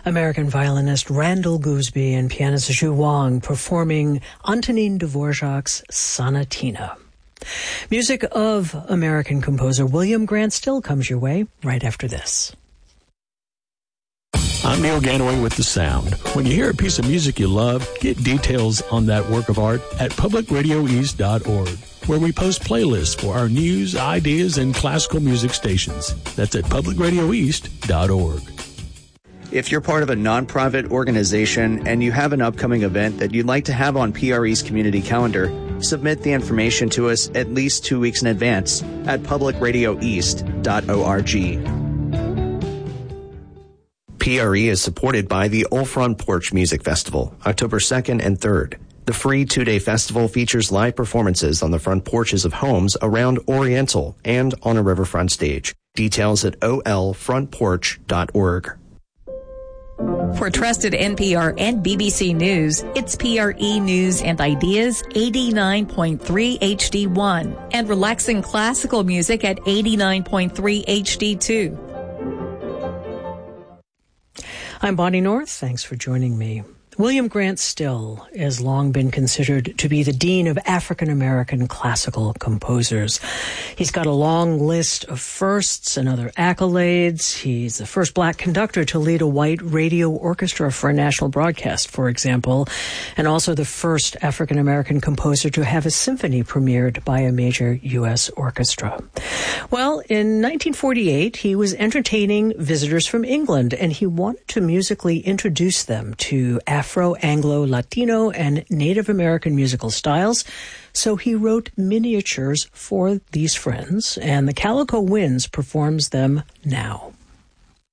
American violinist Randall Gooseby and pianist Zhu Wang performing Antonin Dvorak's Sonatina. Music of American composer William Grant Still comes your way right after this. I'm Neil Ganaway with The Sound. When you hear a piece of music you love, get details on that work of art at publicradioeast.org, where we post playlists for our news, ideas, and classical music stations. That's at publicradioeast.org. If you're part of a nonprofit organization and you have an upcoming event that you'd like to have on PRE's community calendar, submit the information to us at least 2 weeks in advance at publicradioeast.org. PRE is supported by the Old Front Porch Music Festival, October 2nd and 3rd. The free 2-day festival features live performances on the front porches of homes around Oriental and on a riverfront stage. Details at olfrontporch.org. For trusted NPR and BBC News, it's PRE News and Ideas 89.3 HD1 and relaxing classical music at 89.3 HD2. I'm Bonnie North. Thanks for joining me. William Grant Still has long been considered to be the dean of African-American classical composers. He's got a long list of firsts and other accolades. He's the first black conductor to lead a white radio orchestra for a national broadcast, for example, and also the first African-American composer to have a symphony premiered by a major U.S. orchestra. Well, in 1948, he was entertaining visitors from England, and he wanted to musically introduce them to Afro, Anglo, Latino, and Native American musical styles. So he wrote miniatures for these friends, and the Calico Winds performs them now.